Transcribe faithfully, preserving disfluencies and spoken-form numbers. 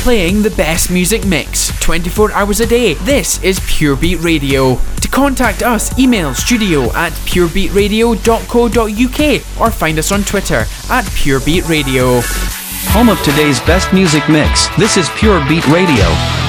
playing the best music mix twenty-four hours a day. This is Pure Beat Radio. To contact us, email studio at purebeatradio dot co dot uk or find us on Twitter at Pure Beat Radio. Home of today's best music mix. This is Pure Beat Radio.